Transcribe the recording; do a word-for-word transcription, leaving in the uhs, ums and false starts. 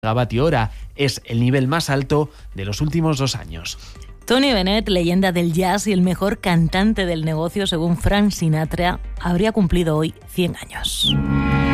megavatio hora. Es el nivel más alto de los últimos dos años. Tony Bennett, leyenda del jazz y el mejor cantante del negocio según Frank Sinatra, habría cumplido hoy cien años.